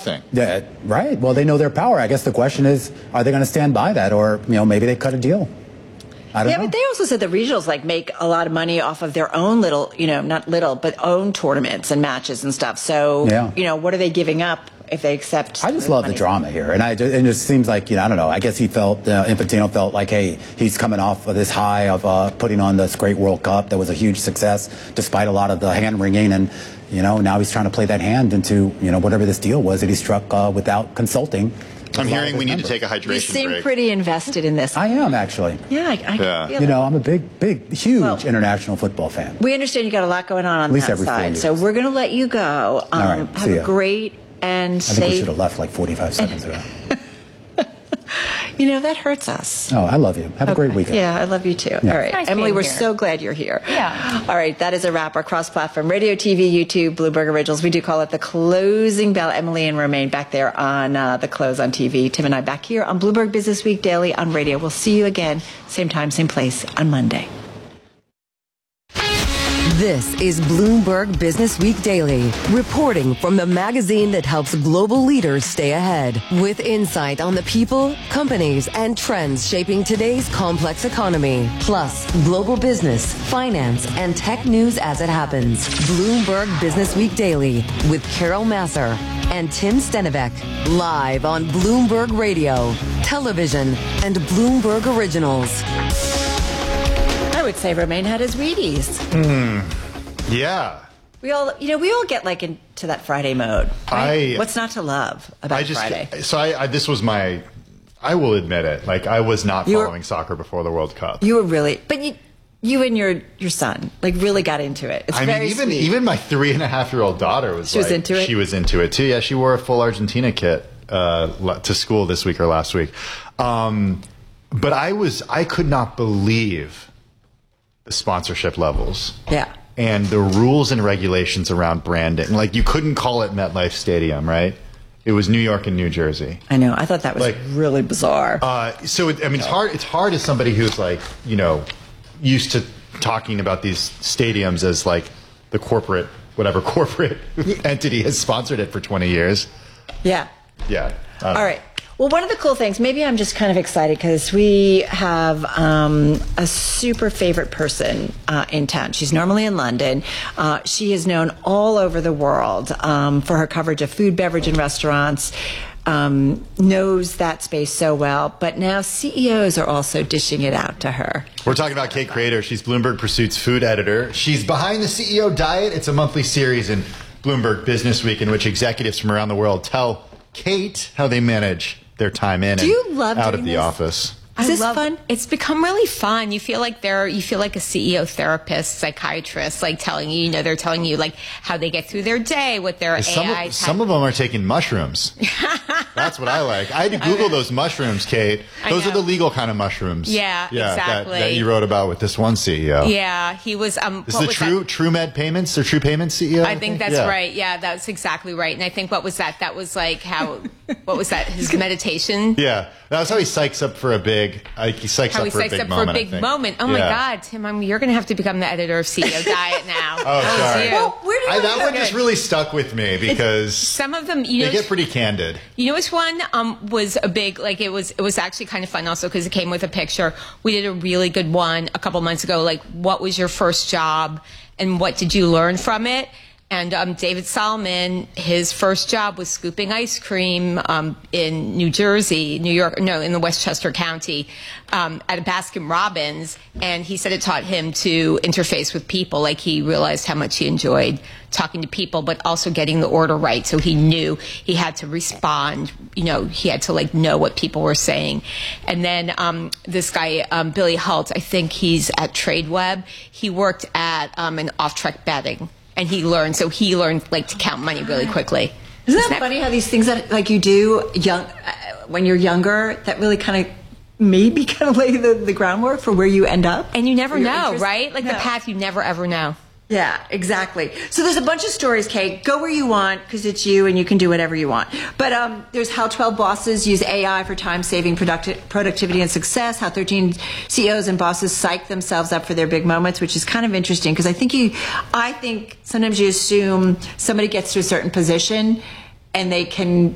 nothing. Yeah, right. Well, they know their power. I guess the question is, are they going to stand by that? Or, maybe they cut a deal. I don't know. But they also said the regionals make a lot of money off of their own little, not little, but own tournaments and matches and stuff. So, what are they giving up if they accept? I just love the drama here. And it just seems like, I don't know, I guess Infantino felt like, hey, he's coming off of this high of putting on this great World Cup that was a huge success, despite a lot of the hand wringing. And, now he's trying to play that hand into, whatever this deal was that he struck without consulting. I'm hearing we need to take a hydration break. You seem pretty invested in this. I am, actually. Yeah, I feel I'm a big, huge international football fan. We understand you got a lot going on that every 4 side. years. So we're going to let you go. All right, have a great and safe... I think we should have left like 45 seconds ago. That hurts us. Oh, I love you. Have a great weekend. Yeah, I love you too. Yeah. All right. Nice Emily, we're here. so glad you're here. Yeah. All right, that is a wrap. Our cross-platform, radio, TV, YouTube, Bloomberg Originals. We do call it the closing bell. Emily and Romaine back there on the close on TV. Tim and I back here on Bloomberg Business Week Daily on radio. We'll see you again, same time, same place on Monday. This is Bloomberg Business Week Daily, reporting from the magazine that helps global leaders stay ahead, with insight on the people, companies, and trends shaping today's complex economy, plus global business, finance, and tech news as it happens. Bloomberg Business Week Daily with Carol Masser and Tim Stenivek, live on Bloomberg Radio, television, and Bloomberg Originals. I would say Romaine had his Wheaties. Yeah. We all get into that Friday mode. Right? What's not to love about Friday? So this was I will admit it. I was not following soccer before the World Cup. You were really, but you and your son really got into it. It's very sweet. Even my 3.5-year-old daughter was into it. She was into it too. Yeah, she wore a full Argentina kit to school this week or last week. But I could not believe the sponsorship levels. Yeah. And the rules and regulations around branding. You couldn't call it MetLife Stadium, right? It was New York and New Jersey. I know. I thought that was really bizarre. It's hard as somebody who's used to talking about these stadiums as the corporate entity has sponsored it for 20 years. Yeah. Yeah. All right. Well, one of the cool things, maybe I'm just kind of excited because we have a super favorite person in town. She's normally in London. She is known all over the world for her coverage of food, beverage, and restaurants. Knows that space so well, but now CEOs are also dishing it out to her. We're talking about Kate Crader. She's Bloomberg Pursuit's food editor. She's behind the CEO Diet. It's a monthly series in Bloomberg Business Week in which executives from around the world tell Kate how they manage their time in and out of the office. Is this fun? It's become really fun. You feel like a CEO therapist, psychiatrist, telling you, they're telling you how they get through their day with their AI. Some of them are taking mushrooms. That's what I like. I had to Google those mushrooms, Kate. Those are the legal kind of mushrooms. Yeah, exactly. That you wrote about with this one CEO. Yeah, he was. Is the TrueMed Payments or True Payments CEO? I think that's right. Yeah, that's exactly right. And I think what was that? That was what was that? His meditation. Yeah, that was how he psychs up for a big. He psychs up for a big moment. Oh my God, Tim, you're going to have to become the editor of CEO Diet now. Oh, sorry. Well, that one just really stuck with me because some of them, they get pretty candid. You know which one was a big, it was actually kind of fun also because it came with a picture. We did a really good one a couple months ago, what was your first job and what did you learn from it? And David Solomon, his first job was scooping ice cream in New York, in the Westchester County at a Baskin Robbins. And he said it taught him to interface with people. He realized how much he enjoyed talking to people, but also getting the order right. So he knew he had to respond. He had to know what people were saying. And then this guy, Billy Halt, I think he's at TradeWeb. He worked at an off-track betting. And he learned to count money really quickly. Isn't that funny how these things that you do when you're younger that really kind of maybe lay the groundwork for where you end up? And you never know, right? The path you never ever know. Yeah, exactly. So there's a bunch of stories, Kate. Go where you want because it's you and you can do whatever you want. But there's how 12 bosses use AI for time-saving productivity and success, how 13 CEOs and bosses psych themselves up for their big moments, which is kind of interesting because I think sometimes you assume somebody gets to a certain position and they can